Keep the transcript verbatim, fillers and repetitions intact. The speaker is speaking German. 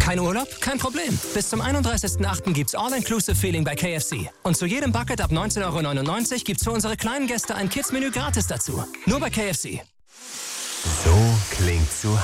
Kein Urlaub? Kein Problem. Bis zum einunddreißigsten achten gibt's All-Inclusive-Feeling bei K F C. Und zu jedem Bucket ab neunzehn Euro neunundneunzig gibt's für unsere kleinen Gäste ein Kids-Menü gratis dazu. Nur bei K F C. So klingt zu